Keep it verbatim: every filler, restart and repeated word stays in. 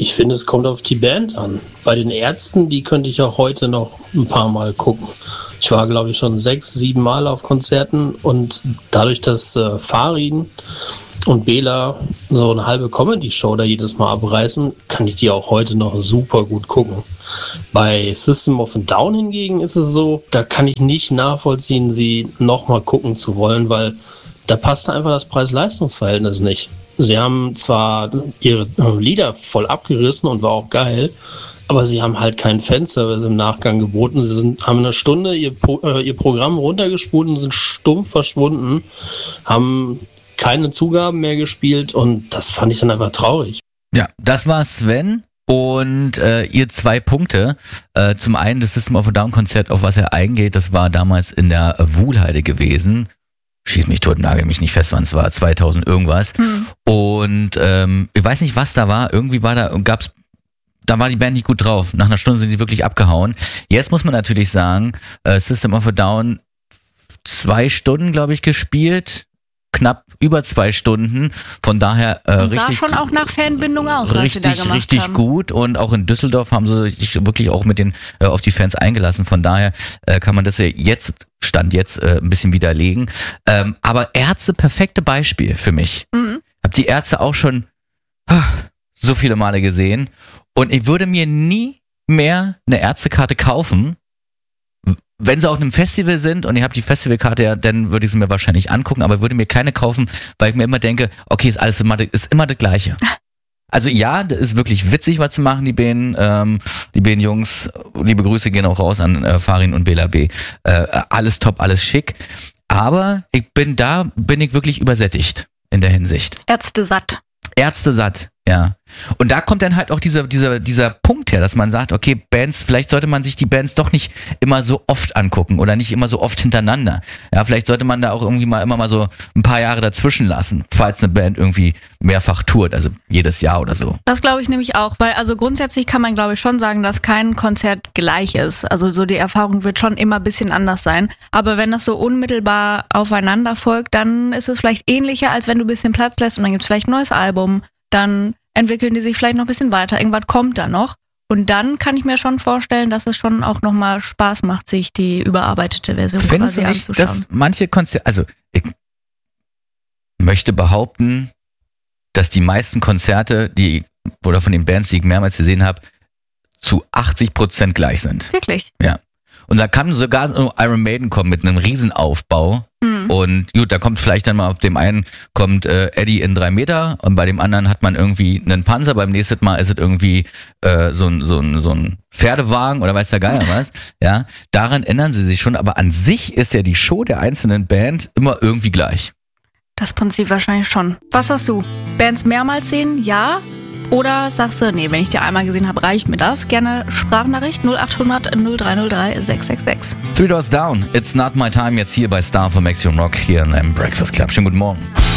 Ich finde, es kommt auf die Band an. Bei den Ärzten, die könnte ich auch heute noch ein paar Mal gucken. Ich war, glaube ich, schon sechs, sieben Mal auf Konzerten und dadurch, dass äh, Farin und Bela so eine halbe Comedy-Show da jedes Mal abreißen, kann ich die auch heute noch super gut gucken. Bei System of a Down hingegen ist es so, da kann ich nicht nachvollziehen, sie nochmal gucken zu wollen, weil da passt einfach das Preis-Leistungs-Verhältnis nicht. Sie haben zwar ihre Lieder voll abgerissen und war auch geil, aber sie haben halt keinen Fanservice im Nachgang geboten. Sie sind, haben eine Stunde ihr, äh, ihr Programm runtergespult und sind stumpf verschwunden, haben keine Zugaben mehr gespielt und das fand ich dann einfach traurig. Ja, das war Sven und äh, ihr zwei Punkte. Äh, zum einen das System of a Down Konzert, auf was er eingeht, das war damals in der Wuhlheide gewesen. Schieß mich tot, nagel mich nicht fest, wann es war, zweitausend irgendwas. Hm. Und ähm, ich weiß nicht, was da war. Irgendwie war da, gab's, da war die Band nicht gut drauf. Nach einer Stunde sind sie wirklich abgehauen. Jetzt muss man natürlich sagen, äh, System of a Down zwei Stunden, glaube ich, gespielt. Knapp über zwei Stunden, von daher äh, und sah richtig schon auch nach Fanbindung aus, was richtig, sie da gemacht richtig haben. gut und auch in Düsseldorf haben sie sich wirklich auch mit den äh, auf die Fans eingelassen, von daher äh, kann man das ja jetzt, Stand jetzt, äh, ein bisschen widerlegen. Ähm, aber Ärzte, perfekte Beispiel für mich. Mhm. Hab die Ärzte auch schon ah, so viele Male gesehen und ich würde mir nie mehr eine Ärztekarte kaufen. Wenn sie auf einem Festival sind und ich habe die Festivalkarte, ja, dann würde ich sie mir wahrscheinlich angucken, aber würde mir keine kaufen, weil ich mir immer denke, okay, ist alles immer, ist immer das Gleiche. Also ja, das ist wirklich witzig, was sie machen, die beiden, ähm, die beiden Jungs. Liebe Grüße gehen auch raus an äh, Farin und Bela B. Äh, alles top, alles schick. Aber ich bin da, bin ich wirklich übersättigt in der Hinsicht. Ärzte satt. Ärzte satt, ja. Und da kommt dann halt auch dieser, dieser, dieser Punkt her, dass man sagt, okay, Bands, vielleicht sollte man sich die Bands doch nicht immer so oft angucken oder nicht immer so oft hintereinander. Ja, vielleicht sollte man da auch irgendwie mal immer mal so ein paar Jahre dazwischen lassen, falls eine Band irgendwie mehrfach tourt, also jedes Jahr oder so. Das glaube ich nämlich auch, weil also grundsätzlich kann man glaube ich schon sagen, dass kein Konzert gleich ist. Also so die Erfahrung wird schon immer ein bisschen anders sein. Aber wenn das so unmittelbar aufeinander folgt, dann ist es vielleicht ähnlicher, als wenn du ein bisschen Platz lässt und dann gibt es vielleicht ein neues Album, dann entwickeln die sich vielleicht noch ein bisschen weiter, irgendwas kommt da noch. Und dann kann ich mir schon vorstellen, dass es schon auch nochmal Spaß macht, sich die überarbeitete Version Findest quasi du nicht, anzuschauen. dass manche Konzerte, also ich möchte behaupten, dass die meisten Konzerte, die oder von den Bands, die ich mehrmals gesehen habe, zu achtzig Prozent gleich sind. Wirklich? Ja. Und da kann sogar Iron Maiden kommen mit einem Riesenaufbau. Mhm. Und gut, da kommt vielleicht dann mal auf dem einen kommt äh, Eddie in drei Meter und bei dem anderen hat man irgendwie einen Panzer, beim nächsten Mal ist es irgendwie äh, so ein so ein so ein Pferdewagen oder weiß der Geier was. Ja, daran ändern sie sich schon, aber an sich ist ja die Show der einzelnen Band immer irgendwie gleich. Das Prinzip wahrscheinlich schon. Was sagst du? Bands mehrmals sehen? Ja? Oder sagst du, nee, wenn ich die einmal gesehen habe, reicht mir das? Gerne Sprachnachricht null acht hundert null drei null drei sechs sechs sechs. Three Doors Down, It's Not My Time, jetzt hier bei Star von Maxium Rock hier in einem Breakfast Club. Schönen guten Morgen.